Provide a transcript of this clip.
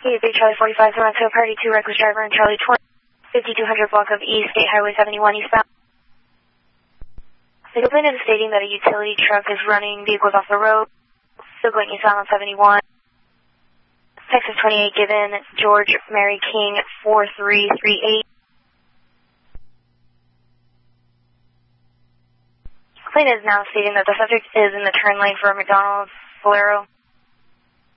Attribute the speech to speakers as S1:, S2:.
S1: Big Charlie 45, Toronto, Party 2, reckless driver, and Charlie 20, 5200 block of East State Highway 71 eastbound. Signal plane is stating that a utility truck is running vehicles off the road. Still going eastbound on 71. Texas 28 given, George Mary King 4338. Plane is now stating that the subject is in the turn lane for McDonald's Bolero.